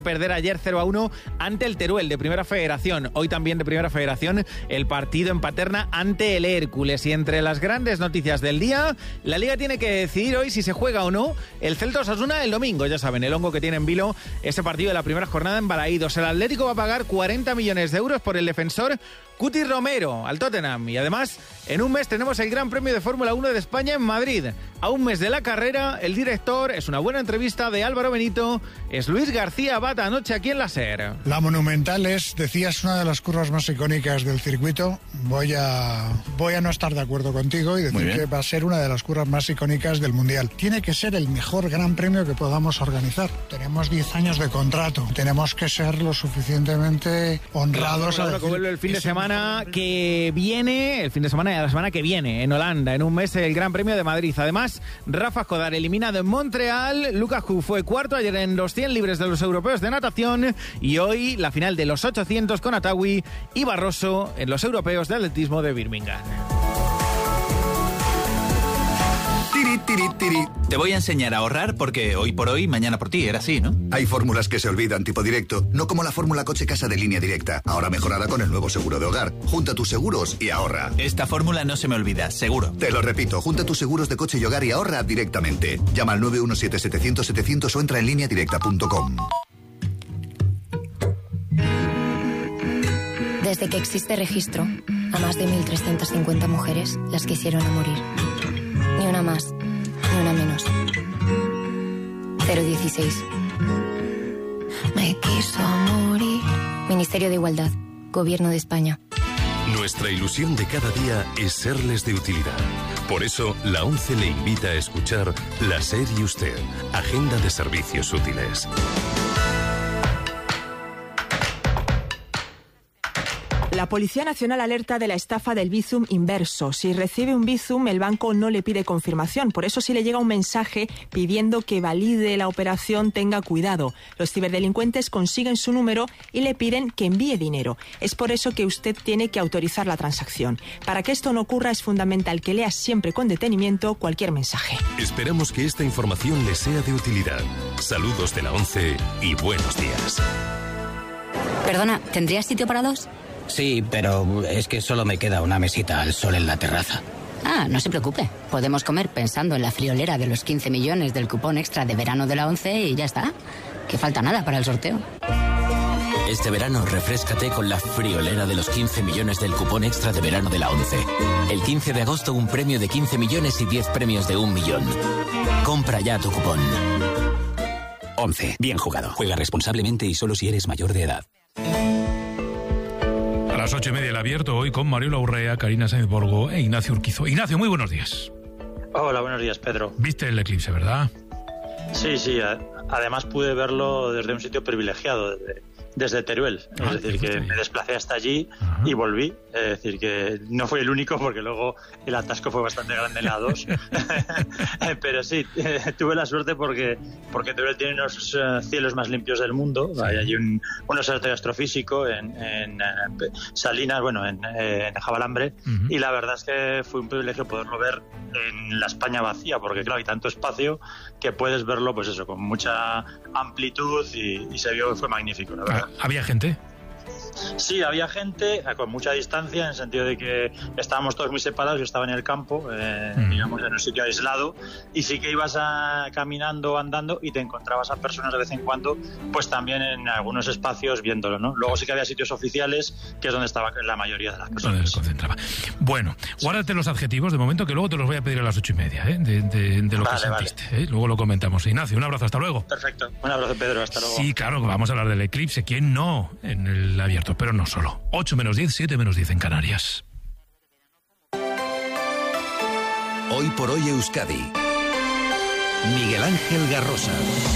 Perder ayer 0-1 ante el Teruel de Primera Federación. Hoy también de Primera Federación el partido en Paterna ante el Hércules. Y entre las grandes noticias del día, la Liga tiene que decidir hoy si se juega o no el Celta Osasuna el domingo. Ya saben, el hongo que tiene en vilo ese partido de la primera jornada en Balaídos. El Atlético va a pagar 40 millones de euros por el defensor Cuti Romero al Tottenham. Y además, en un mes tenemos el Gran Premio de Fórmula 1 de España en Madrid. A un mes de la carrera, el director, es una buena entrevista de Álvaro Benito, es Luis García Abad anoche aquí en la SER. La Monumental es, decías, una de las curvas más icónicas del circuito. Voy a no estar de acuerdo contigo y decir que va a ser una de las curvas más icónicas del Mundial. Tiene que ser el mejor Gran Premio que podamos organizar. Tenemos 10 años de contrato. Tenemos que ser lo suficientemente honrados. El fin de semana que viene, el fin de semana de la semana que viene, en Holanda, en un mes, el Gran Premio de Madrid. Además, Rafa Escodar eliminado en Montreal, Lucas Hu fue cuarto ayer en los 100 libres de los europeos de natación y hoy la final de los 800 con Atawi y Barroso en los europeos de atletismo de Birmingham. Te voy a enseñar a ahorrar porque hoy por hoy, mañana por ti, era así, ¿no? Hay fórmulas que se olvidan, tipo directo, no como la fórmula coche casa de Línea Directa, ahora mejorada con el nuevo seguro de hogar. Junta tus seguros y ahorra. Esta fórmula no se me olvida, seguro. Te lo repito, junta tus seguros de coche y hogar y ahorra directamente. Llama al 917-700-700 o entra en lineadirecta.com. Desde que existe registro, a más de 1.350 mujeres las quisieron a morir. Ni una más, ni una menos. 016. Me quiso morir. Ministerio de Igualdad, Gobierno de España. Nuestra ilusión de cada día es serles de utilidad. Por eso, la ONCE le invita a escuchar La SER y Usted, Agenda de Servicios Útiles. La Policía Nacional alerta de la estafa del Bizum inverso. Si recibe un Bizum, el banco no le pide confirmación. Por eso, si le llega un mensaje pidiendo que valide la operación, tenga cuidado. Los ciberdelincuentes consiguen su número y le piden que envíe dinero. Es por eso que usted tiene que autorizar la transacción. Para que esto no ocurra, es fundamental que lea siempre con detenimiento cualquier mensaje. Esperamos que esta información le sea de utilidad. Saludos de la ONCE y buenos días. Perdona, ¿tendrías sitio para dos? Sí, pero es que solo me queda una mesita al sol en la terraza. Ah, no se preocupe. Podemos comer pensando en la friolera de los 15 millones del cupón extra de verano de la ONCE y ya está. Que falta nada para el sorteo. Este verano refréscate con la friolera de los 15 millones del cupón extra de verano de la ONCE. El 15 de agosto un premio de 15 millones y 10 premios de 1 millón. Compra ya tu cupón. ONCE. Bien jugado. Juega responsablemente y solo si eres mayor de edad. A las 8:30 el abierto hoy con Mariola Urrea, Karina Sainz Borgo e Ignacio Urquizo. Ignacio, muy buenos días. Hola, buenos días, Pedro. ¿Viste el eclipse, verdad? Sí. Además pude verlo desde un sitio privilegiado, desde Teruel. Es decir, que me desplacé hasta allí y volví. Es decir, que no fui el único porque luego el atasco fue bastante grande en la A2. Pero sí, tuve la suerte porque Teruel tiene unos cielos más limpios del mundo. Hay un observatorio astrofísico en Salinas, en Jabalambre. Y la verdad es que fue un privilegio poderlo ver en la España vacía, porque claro, hay tanto espacio que puedes verlo, pues eso, con mucha amplitud y se vio que fue magnífico, la verdad. ¿Había gente? Sí, había gente con mucha distancia, en el sentido de que estábamos todos muy separados. Yo estaba en el campo, digamos, en un sitio aislado, y sí que ibas caminando, andando, y te encontrabas a personas de vez en cuando, pues también en algunos espacios viéndolo, ¿no? Luego sí que había sitios oficiales, que es donde estaba la mayoría de las personas. Donde se concentraba. Bueno, guárdate los adjetivos de momento, que luego te los voy a pedir a las 8:30, de lo que sentiste. Luego lo comentamos. Ignacio, un abrazo, hasta luego. Perfecto, un abrazo, Pedro, hasta luego. Sí, claro, que vamos a hablar del eclipse. ¿Quién no? En el abierto, pero no solo. 8:10, 7:10 en Canarias. Hoy por hoy Euskadi. Miguel Ángel Garrosa.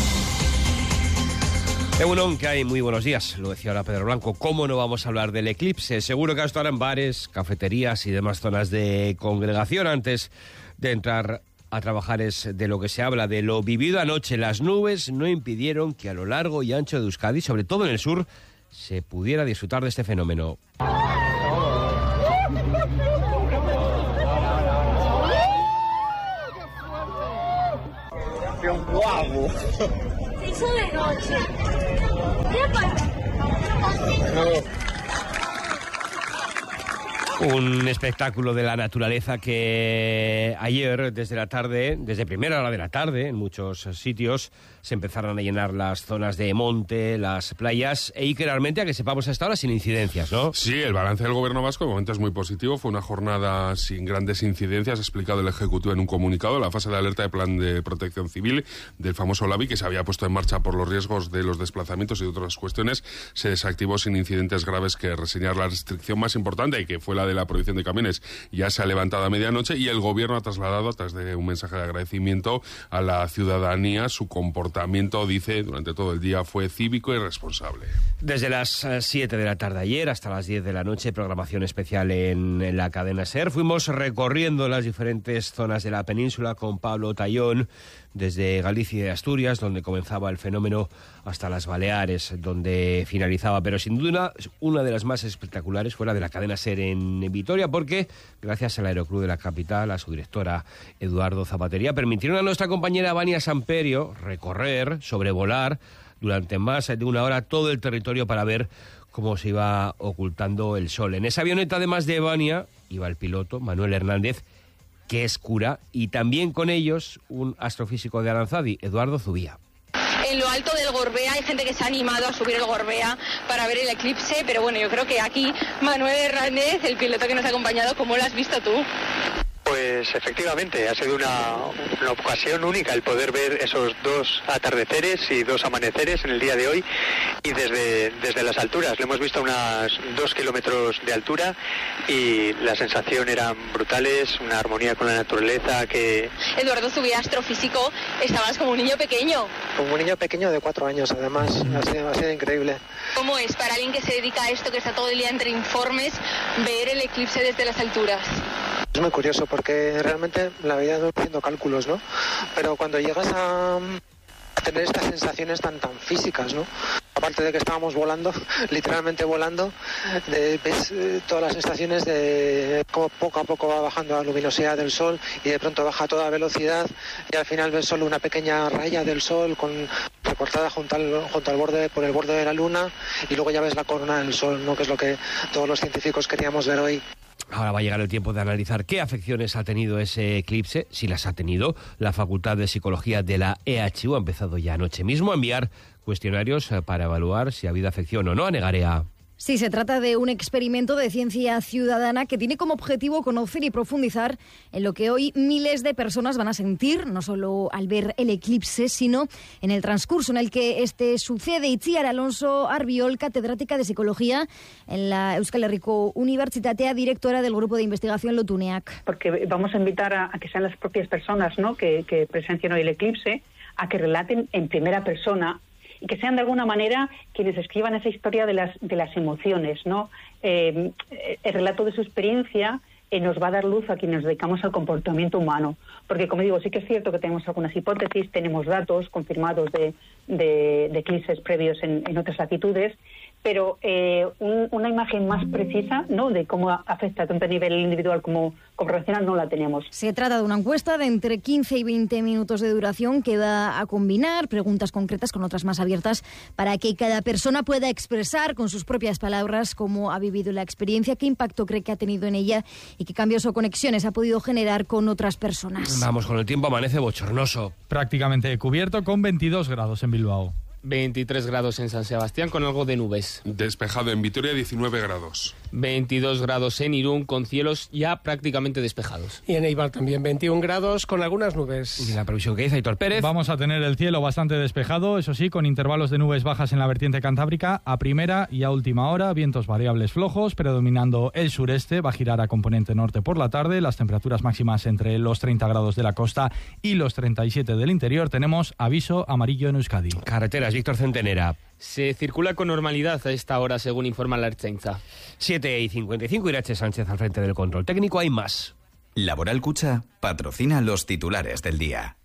Egunon, que hay muy buenos días, lo decía ahora Pedro Blanco. ¿Cómo no vamos a hablar del eclipse? Seguro que hasta ahora en bares, cafeterías y demás zonas de congregación. Antes de entrar a trabajar es de lo que se habla, de lo vivido anoche. Las nubes no impidieron que a lo largo y ancho de Euskadi, sobre todo en el sur, se pudiera disfrutar de este fenómeno. ¡Qué guapo! Se hizo de noche. Un espectáculo de la naturaleza que ayer, desde primera hora de la tarde, en muchos sitios, se empezaron a llenar las zonas de monte, las playas, e Iker Armentia, que sepamos hasta ahora sin incidencias, ¿no? Sí, el balance del gobierno vasco de momento es muy positivo. Fue una jornada sin grandes incidencias, ha explicado el Ejecutivo en un comunicado. La fase de alerta de plan de protección civil del famoso LABI, que se había puesto en marcha por los riesgos de los desplazamientos y otras cuestiones, se desactivó sin incidentes graves que reseñar. La restricción más importante, y que fue la de la prohibición de camiones, ya se ha levantado a medianoche, y el gobierno ha trasladado, a través de un mensaje de agradecimiento a la ciudadanía, su comportamiento, dice, durante todo el día fue cívico y responsable. Desde las 7 de la tarde ayer hasta las 10 de la noche, programación especial en la cadena SER. Fuimos recorriendo las diferentes zonas de la península con Pablo Tallón, desde Galicia y Asturias, donde comenzaba el fenómeno, hasta las Baleares, donde finalizaba. Pero sin duda, una de las más espectaculares fue la de la cadena SER en Vitoria, porque gracias al Aeroclub de la capital, a su directora Eduardo Zapatería, permitieron a nuestra compañera Vania Samperio recorrer, sobrevolar durante más de una hora todo el territorio para ver cómo se iba ocultando el sol. En esa avioneta, además de Vania, iba el piloto Manuel Hernández, que es cura, y también con ellos un astrofísico de Aranzadi, Eduardo Zubía. En lo alto del Gorbea hay gente que se ha animado a subir el Gorbea para ver el eclipse, pero bueno, yo creo que aquí Manuel Hernández, el piloto que nos ha acompañado, ¿cómo lo has visto tú? Pues efectivamente, ha sido una ocasión única el poder ver esos dos atardeceres y dos amaneceres en el día de hoy, y desde las alturas. Lo hemos visto a unos 2 kilómetros de altura y la sensación eran brutales, una armonía con la naturaleza que... Eduardo Zubía, astrofísico, estabas como un niño pequeño. Como un niño pequeño de 4 años, además, ha sido increíble. ¿Cómo es para alguien que se dedica a esto, que está todo el día entre informes, ver el eclipse desde las alturas? Es muy curioso porque realmente la vida no haciendo cálculos, ¿no? Pero cuando llegas a tener estas sensaciones tan físicas, ¿no? Aparte de que estábamos volando, literalmente volando, ves todas las sensaciones de cómo poco a poco va bajando la luminosidad del sol y de pronto baja a toda velocidad y al final ves solo una pequeña raya del sol recortada junto al borde, por el borde de la luna, y luego ya ves la corona del sol, ¿no? Que es lo que todos los científicos queríamos ver hoy. Ahora va a llegar el tiempo de analizar qué afecciones ha tenido ese eclipse, si las ha tenido. La Facultad de Psicología de la EHU ha empezado ya anoche mismo a enviar cuestionarios para evaluar si ha habido afección o no a Negarea. Sí, se trata de un experimento de ciencia ciudadana que tiene como objetivo conocer y profundizar en lo que hoy miles de personas van a sentir, no solo al ver el eclipse, sino en el transcurso en el que este sucede. Itziar Alonso Arbiol, catedrática de Psicología en la Euskal Herriko Unibertsitatea, directora del Grupo de Investigación Lotuneak. Porque vamos a invitar a que sean las propias personas, ¿no?, que presencien hoy el eclipse, a que relaten en primera persona y que sean de alguna manera quienes escriban esa historia de las emociones, ¿no? El relato de su experiencia nos va a dar luz a quienes nos dedicamos al comportamiento humano, porque, como digo, sí que es cierto que tenemos algunas hipótesis, tenemos datos confirmados de eclipses previos en otras latitudes, pero una imagen más precisa, ¿no?, de cómo afecta tanto a nivel individual como profesional no la tenemos. Se trata de una encuesta de entre 15 y 20 minutos de duración que va a combinar preguntas concretas con otras más abiertas para que cada persona pueda expresar con sus propias palabras cómo ha vivido la experiencia, qué impacto cree que ha tenido en ella y qué cambios o conexiones ha podido generar con otras personas. Vamos, con el tiempo amanece bochornoso. Prácticamente cubierto, con 22 grados en Bilbao. 23 grados en San Sebastián con algo de nubes. Despejado en Vitoria, 19 grados. 22 grados en Irún con cielos ya prácticamente despejados. Y en Eibar también 21 grados con algunas nubes. ¿Y la previsión que dice Aitor Pérez? Vamos a tener el cielo bastante despejado, eso sí, con intervalos de nubes bajas en la vertiente cantábrica a primera y a última hora, vientos variables flojos, predominando el sureste, va a girar a componente norte por la tarde, las temperaturas máximas entre los 30 grados de la costa y los 37 del interior. Tenemos aviso amarillo en Euskadi. Carreteras, Víctor Centenera. Se circula con normalidad a esta hora, según informa la Ertzaintza. 7:55, Irache Sánchez al frente del control técnico. Hay más. Laboral Cucha patrocina los titulares del día.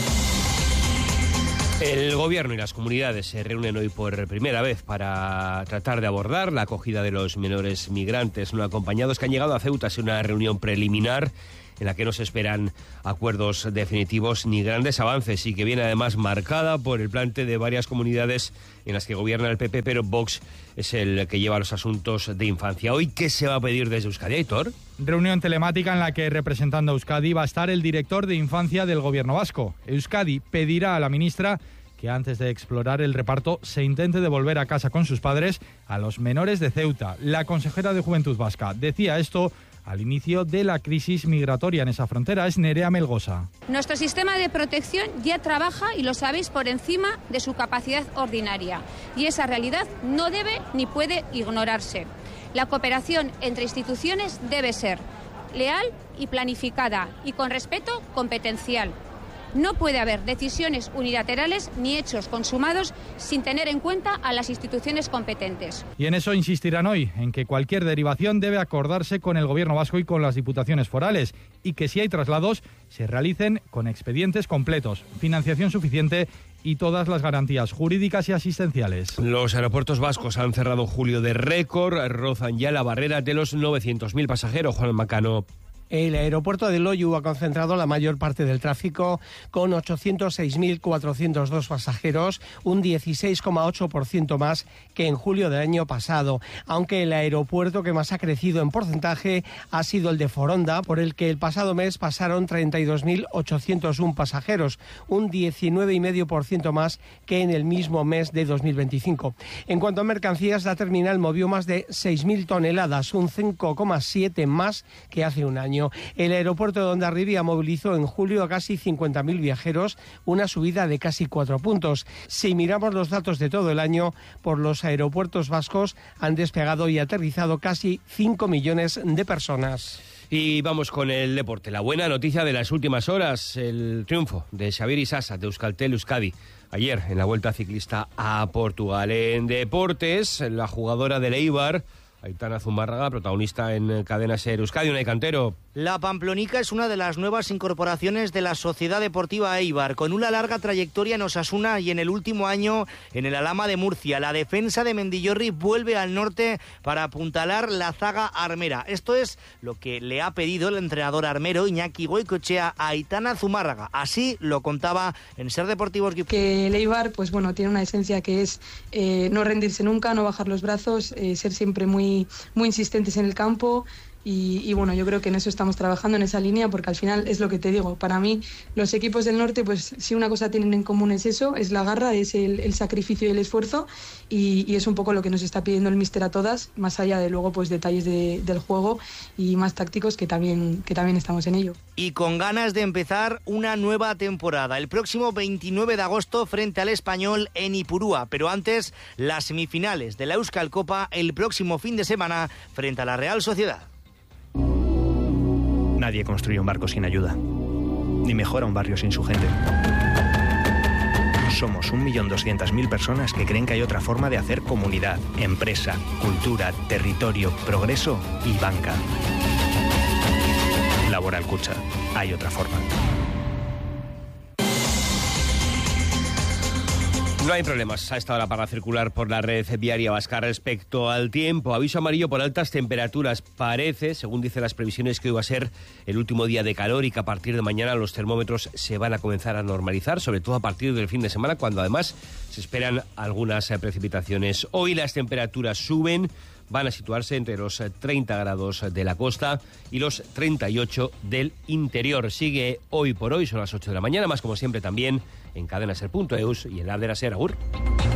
El gobierno y las comunidades se reúnen hoy por primera vez para tratar de abordar la acogida de los menores migrantes no acompañados que han llegado a Ceuta. Es una reunión preliminar en la que no se esperan acuerdos definitivos ni grandes avances y que viene además marcada por el plante de varias comunidades en las que gobierna el PP, pero Vox es el que lleva los asuntos de infancia. ¿Hoy qué se va a pedir desde Euskadi, Aitor? Reunión telemática en la que, representando a Euskadi, va a estar el director de Infancia del Gobierno vasco. Euskadi pedirá a la ministra que antes de explorar el reparto se intente devolver a casa con sus padres a los menores de Ceuta. La consejera de Juventud vasca decía esto al inicio de la crisis migratoria en esa frontera. Es Nerea Melgosa. Nuestro sistema de protección ya trabaja, y lo sabéis, por encima de su capacidad ordinaria. Y esa realidad no debe ni puede ignorarse. La cooperación entre instituciones debe ser leal y planificada, y con respeto competencial. No puede haber decisiones unilaterales ni hechos consumados sin tener en cuenta a las instituciones competentes. Y en eso insistirán hoy, en que cualquier derivación debe acordarse con el Gobierno vasco y con las diputaciones forales, y que si hay traslados se realicen con expedientes completos, financiación suficiente y todas las garantías jurídicas y asistenciales. Los aeropuertos vascos han cerrado julio de récord, rozan ya la barrera de los 900.000 pasajeros. Juan Macano. El aeropuerto de Loiu ha concentrado la mayor parte del tráfico con 806.402 pasajeros, un 16,8% más que en julio del año pasado, aunque el aeropuerto que más ha crecido en porcentaje ha sido el de Foronda, por el que el pasado mes pasaron 32.801 pasajeros, un 19,5% más que en el mismo mes de 2025. En cuanto a mercancías, la terminal movió más de 6.000 toneladas, un 5,7 más que hace un año. El aeropuerto de Hondarribia movilizó en julio a casi 50.000 viajeros, una subida de casi 4 puntos. Si miramos los datos de todo el año, por los aeropuertos vascos han despegado y aterrizado casi 5 millones de personas. Y vamos con el deporte. La buena noticia de las últimas horas, el triunfo de Xavier Isasa de Euskaltel Euskadi ayer en la Vuelta Ciclista a Portugal. En deportes, la jugadora del Eibar, Aitana Zumárraga, protagonista en Cadena SER Euskadi, Unai Cantero. La pamplonica es una de las nuevas incorporaciones de la Sociedad Deportiva Eibar, con una larga trayectoria en Osasuna y en el último año en el Alhama de Murcia. La defensa de Mendillorri vuelve al norte para apuntalar la zaga armera. Esto es lo que le ha pedido el entrenador armero Iñaki Goicoechea a Aitana Zumárraga. Así lo contaba en SER Deportivos. Que el Eibar, pues bueno, tiene una esencia que es no rendirse nunca, no bajar los brazos, ser siempre muy insistentes en el campo. Y bueno, yo creo que en eso estamos trabajando, en esa línea, porque al final es lo que te digo. Para mí, los equipos del norte, pues si una cosa tienen en común es eso, es la garra, es el sacrificio y el esfuerzo, y es un poco lo que nos está pidiendo el míster a todas, más allá de luego pues detalles del juego y más tácticos que también estamos en ello. Y con ganas de empezar una nueva temporada. El próximo 29 de agosto frente al Español en Ipurúa, pero antes las semifinales de la Euskal Copa el próximo fin de semana frente a la Real Sociedad. Nadie construye un barco sin ayuda, ni mejora un barrio sin su gente. Somos 1.200.000 personas que creen que hay otra forma de hacer comunidad, empresa, cultura, territorio, progreso y banca. Laboral Kutxa. Hay otra forma. No hay problemas a esta hora para circular por la red viaria vasca. Respecto al tiempo, aviso amarillo por altas temperaturas. Parece, según dicen las previsiones, que hoy va a ser el último día de calor y que a partir de mañana los termómetros se van a comenzar a normalizar, sobre todo a partir del fin de semana, cuando además se esperan algunas precipitaciones. Hoy las temperaturas suben, van a situarse entre los 30 grados de la costa y los 38 del interior. Sigue Hoy por Hoy, son las 8 de la mañana, más como siempre también en cadenaser.eus y en la app de la SER. Agur.